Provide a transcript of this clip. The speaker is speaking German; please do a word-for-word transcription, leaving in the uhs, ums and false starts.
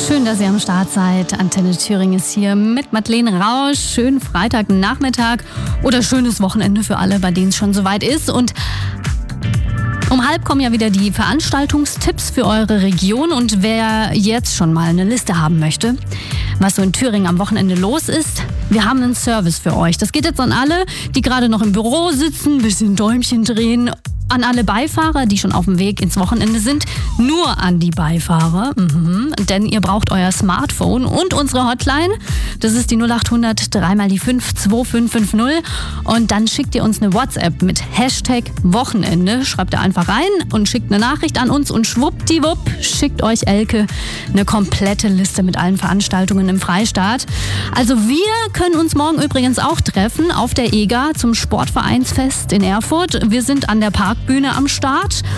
Schön, dass ihr am Start seid. Antenne Thüringen ist hier mit Madeleine Rausch. Schönen Freitagnachmittag oder schönes Wochenende für alle, bei denen es schon soweit ist. Und um halb kommen ja wieder die Veranstaltungstipps für eure Region. Und wer jetzt schon mal eine Liste haben möchte, was so in Thüringen am Wochenende los ist, wir haben einen Service für euch. Das geht jetzt an alle, die gerade noch im Büro sitzen, ein bisschen Däumchen drehen. An alle Beifahrer, die schon auf dem Weg ins Wochenende sind, nur an die Beifahrer, mhm. denn ihr braucht euer Smartphone und unsere Hotline, das ist die null acht hundert drei mal die fünf zwei fünf fünf null und dann schickt ihr uns eine WhatsApp mit Hashtag Wochenende, schreibt ihr einfach rein und schickt eine Nachricht an uns und schwuppdiwupp schickt euch Elke eine komplette Liste mit allen Veranstaltungen im Freistaat. Also wir können uns morgen übrigens auch treffen auf der E G A zum Sportvereinsfest in Erfurt. Wir sind an der Park Bühne am Start